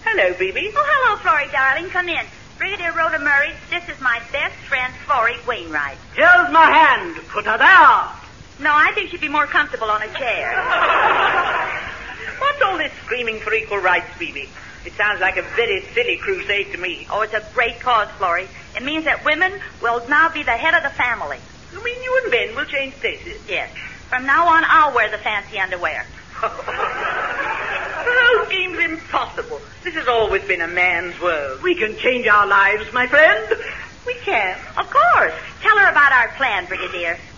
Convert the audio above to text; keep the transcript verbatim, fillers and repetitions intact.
Hello, Phoebe. Oh, hello, Florrie, darling. Come in. Brigadier Rhoda Murray, this is my best friend, Florrie Wainwright. Here's my hand. Put her there. No, I think she'd be more comfortable on a chair. What's all this screaming for equal rights, Phoebe? It sounds like a very silly crusade to me. Oh, it's a great cause, Florrie. It means that women will now be the head of the family. You mean you and Ben will change places? Yes. From now on, I'll wear the fancy underwear. The whole scheme's impossible. This has always been a man's world. We can change our lives, my friend. We can. Of course. Tell her about our plan, Brigadier.